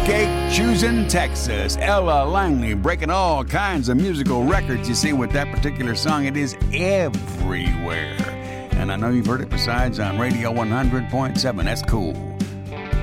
Cake, choosing Texas. Ella Langley breaking all kinds of musical records. You see, with that particular song, it is everywhere. And I know you've heard it besides on Radio 100.7. That's cool.